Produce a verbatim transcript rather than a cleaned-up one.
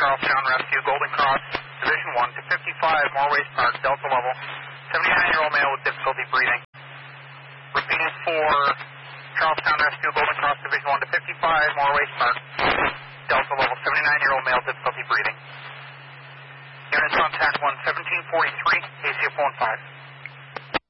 Charlestown Rescue, Golden Cross, Division one to fifty-five, Moorways Park, Delta level, seventy-nine-year-old male with difficulty breathing. Repeating for Charlestown Rescue, Golden Cross, Division one to fifty-five, Moorways Park, Delta level, seventy-nine-year-old male, difficulty breathing. Units contact one seventeen forty-three, A C F one five.